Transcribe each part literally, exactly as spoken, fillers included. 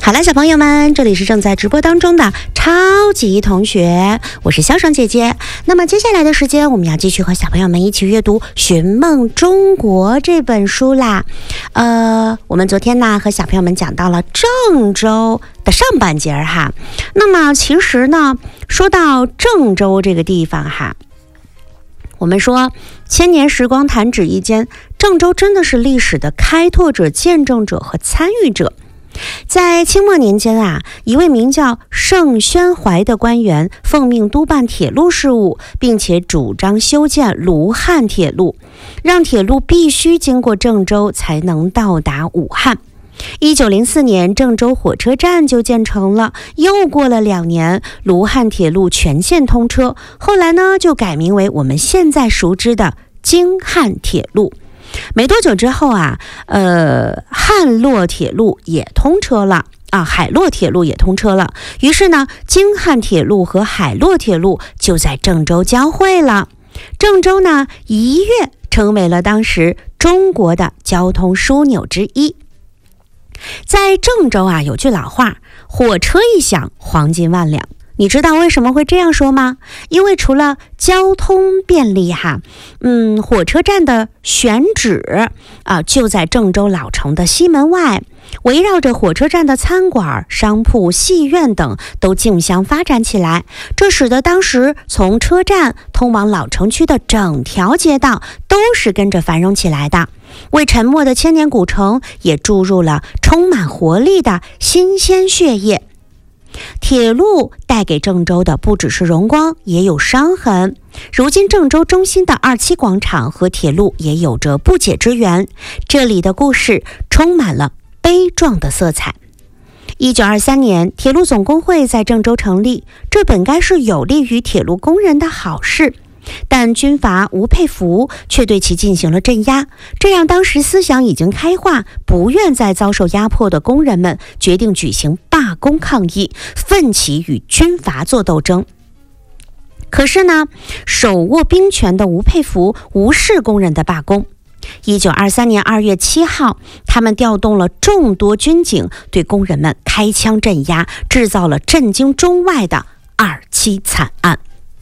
好了，小朋友们，这里是正在直播当中的超级同学，我是小爽姐姐。那么接下来的时间，我们要继续和小朋友们一起阅读《寻梦中国》这本书啦。呃，我们昨天呢和小朋友们讲到了郑州的上半节哈。那么其实呢，说到郑州这个地方哈，我们说千年时光弹指一间，郑州真的是历史的开拓者、见证者和参与者。在清末年间啊，一位名叫盛宣怀的官员奉命督办铁路事务，并且主张修建卢汉铁路，让铁路必须经过郑州才能到达武汉。一九零四年，郑州火车站就建成了，又过了两年，卢汉铁路全线通车，后来呢就改名为我们现在熟知的京汉铁路。没多久之后啊，呃，汉洛铁路也通车了啊，海洛铁路也通车了。于是呢，京汉铁路和海洛铁路就在郑州交汇了。郑州呢，一跃成为了当时中国的交通枢纽之一。在郑州啊，有句老话，火车一响，黄金万两。你知道为什么会这样说吗？因为除了交通便利哈，嗯，火车站的选址啊就在郑州老城的西门外，围绕着火车站的餐馆、商铺、戏院等都竞相发展起来，这使得当时从车站通往老城区的整条街道都是跟着繁荣起来的，为沉默的千年古城也注入了充满活力的新鲜血液。铁路带给郑州的不只是荣光，也有伤痕。如今郑州中心的二七广场和铁路也有着不解之缘，这里的故事充满了悲壮的色彩。一九二三年，铁路总工会在郑州成立，这本该是有利于铁路工人的好事，但军阀吴佩孚却对其进行了镇压，这让当时思想已经开化、不愿再遭受压迫的工人们决定举行罢工抗议，奋起与军阀作斗争。可是呢，手握兵权的吴佩孚无视工人的罢工。一九二三年二月七号，他们调动了众多军警，对工人们开枪镇压，制造了震惊中外的二七惨案。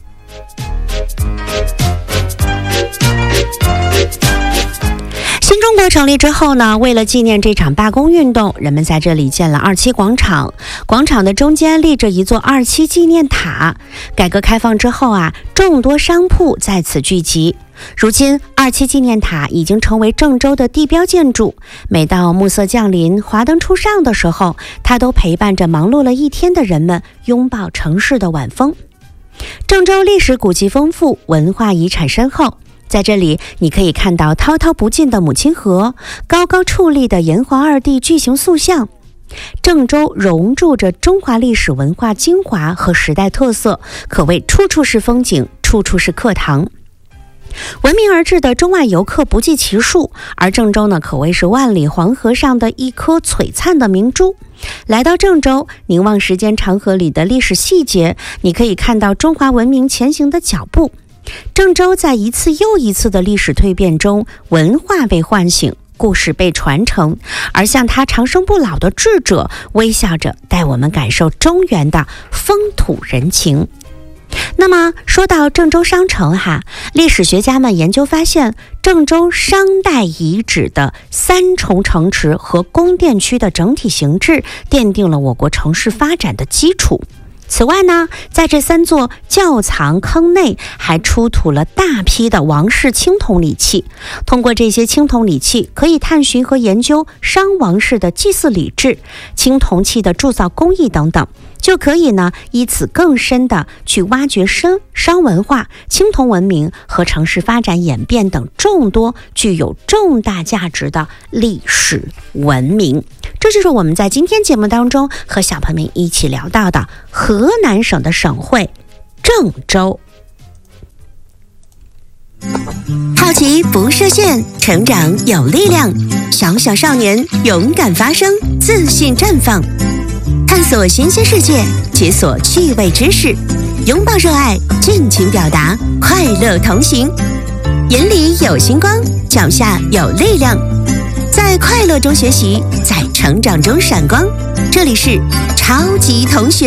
新中国成立之后呢，为了纪念这场罢工运动，人们在这里建了二七广场。广场的中间立着一座二七纪念塔。改革开放之后啊，众多商铺在此聚集。如今，二七纪念塔已经成为郑州的地标建筑。每到暮色降临、华灯初上的时候，它都陪伴着忙碌了一天的人们，拥抱城市的晚风。郑州历史古迹丰富，文化遗产深厚。在这里，你可以看到滔滔不尽的母亲河，高高矗立的炎黄二帝巨型塑像。郑州融入着中华历史文化精华和时代特色，可谓处处是风景，处处是课堂。闻名而至的中外游客不计其数，而郑州呢，可谓是万里黄河上的一颗璀璨的明珠。来到郑州，凝望时间长河里的历史细节，你可以看到中华文明前行的脚步。郑州在一次又一次的历史蜕变中，文化被唤醒，故事被传承，而向它长生不老的智者微笑着带我们感受中原的风土人情。那么说到郑州商城哈，历史学家们研究发现，郑州商代遗址的三重城池和宫殿区的整体形制，奠定了我国城市发展的基础。此外呢，在这三座窖藏坑内还出土了大批的王室青铜礼器。通过这些青铜礼器，可以探寻和研究商王室的祭祀礼制、青铜器的铸造工艺等等，就可以呢以此更深的去挖掘商商文化、青铜文明和城市发展演变等众多具有重大价值的历史文明。这就是我们在今天节目当中和小朋友们一起聊到的河南省的省会郑州。好奇不设限，成长有力量，小小少年勇敢发声，自信绽放，探索新鲜世界，解锁趣味知识，拥抱热爱，尽情表达，快乐同行。眼里有星光，脚下有力量，在在快乐中学习，在成长中闪光。这里是超级同学。